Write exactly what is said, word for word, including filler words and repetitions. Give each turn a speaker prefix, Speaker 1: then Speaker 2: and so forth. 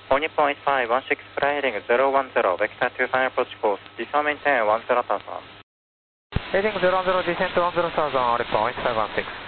Speaker 1: All Nippon eight five one six, fly heading zero one zero, vector to final approach course, descend maintain one zero thousand.
Speaker 2: Heading zero one zero, descent one zero thousand, All Nippon eight five one six.